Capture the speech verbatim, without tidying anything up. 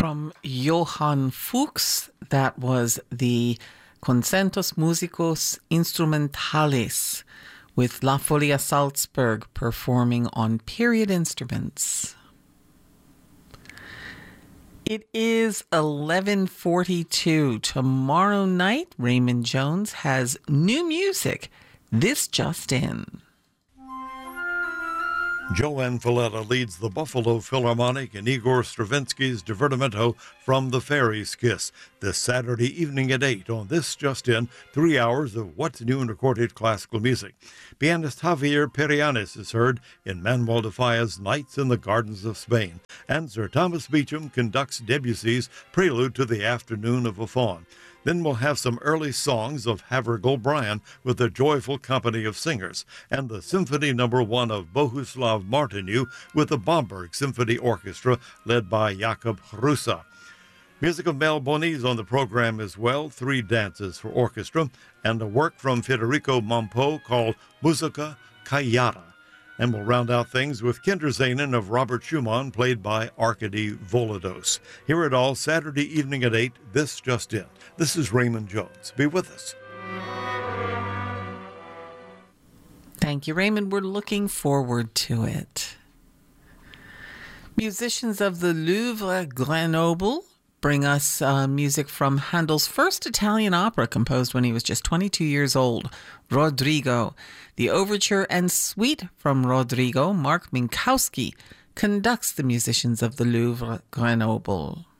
From Johann Fuchs, that was the Concertos Musicus Instrumentalis with La Folia Salzburg performing on period instruments. It is eleven forty-two. Tomorrow night, Raymond Jones has new music. This just in. Joanne Falletta leads the Buffalo Philharmonic in Igor Stravinsky's Divertimento from the Fairy's Kiss this Saturday evening at eight on This Just In, three hours of what's new in recorded classical music. Pianist Javier Perianes is heard in Manuel de Falla's Nights in the Gardens of Spain, and Sir Thomas Beecham conducts Debussy's Prelude to the Afternoon of a Faun. Then we'll have some early songs of Havergal Brian with a joyful company of singers, and the Symphony Number One of Bohuslav Martinu with the Bomberg Symphony Orchestra led by Jakub Hrusa. Music of Mel Bonis on the program as well, three dances for orchestra, and a work from Federico Mompo called Musica Callada. And we'll round out things with Kinderszenen of Robert Schumann, played by Arkady Volodos. Hear it all Saturday evening at eight, This Just In. This is Raymond Jones. Be with us. Thank you, Raymond. We're looking forward to it. Musicians of the Louvre Grenoble bring us uh, music from Handel's first Italian opera, composed when he was just twenty-two years old, Rodrigo. The overture and suite from Rodrigo, Mark Minkowski, conducts the musicians of the Louvre Grenoble.